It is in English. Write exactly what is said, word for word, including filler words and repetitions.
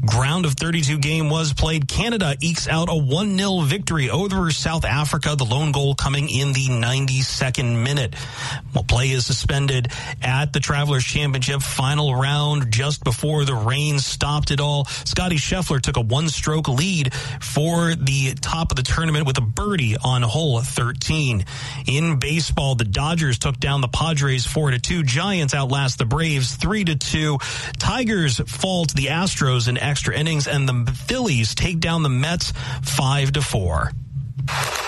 round of thirty-two game was played. Canada ekes out a one nil victory over South Africa, the lone goal coming in the ninety-second minute. Well, play is suspended at the Travelers Championship final round just before the rain stopped it all. Scotty Scheffler took a one-stroke lead for the top of the tournament with a birdie on hole thirteen. In baseball, the Dodgers took down the Padres four to two. Giants outlast the Braves three to two. Tigers fall to the Astros in extra innings, and the Phillies take down the Mets five to four.